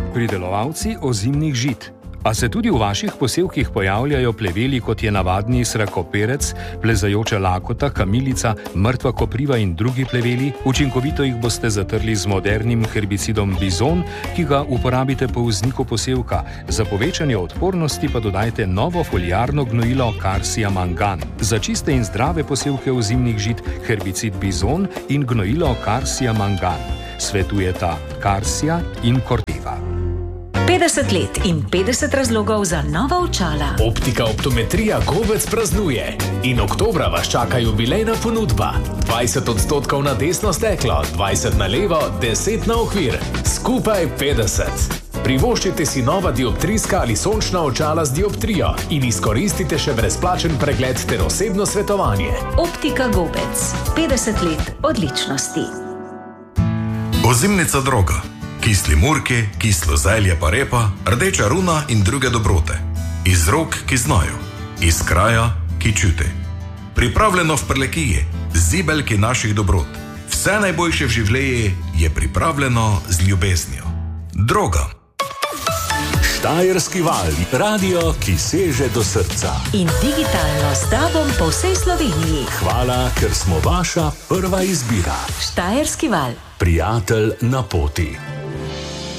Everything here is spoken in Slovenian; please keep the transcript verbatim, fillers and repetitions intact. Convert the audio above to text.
Pridelovalci ozimnih žit. A se tudi v vaših posevkih pojavljajo pleveli, kot je navadni srakoperec, plezajoča lakota, kamilica, mrtva kopriva in drugi pleveli? Učinkovito jih boste zatrli z modernim herbicidom Bizon, ki ga uporabite po vzniku posevka. Za povečanje odpornosti pa dodajte novo foliarno gnojilo Karsia Mangan. Za čiste in zdrave posevke ozimnih žit herbicid Bizon in gnojilo Karsia Mangan. Svetujeta Karsia in Corteva. petdeset let in petdeset razlogov za nova očala. Optika optometrija Gobec praznuje in oktobra vas čaka jubilejna ponudba. dvajset odstotkov na desno steklo, dvajset na levo, deset na okvir. Skupaj petdeset. Privoščite si nova dioptrijska ali sončna očala z dioptrijo in izkoristite še brezplačen pregled ter osebno svetovanje. Optika Gobec. petdeset let odličnosti. Ozimnica droga. Kisli murki, kislo zelje pa repa, rdeča runa in druge dobrote. Iz rok, ki znajo. Iz kraja, ki čuti. Pripravljeno v Prlekiji, zibelki naših dobrot. Vse najboljše v življenju je pripravljeno z ljubeznijo. Droga. Štajerski val, radio, ki seže do srca. In digitalno s tobom po vsej Sloveniji. Hvala, ker smo vaša prva izbira. Štajerski val. Prijatelj na poti.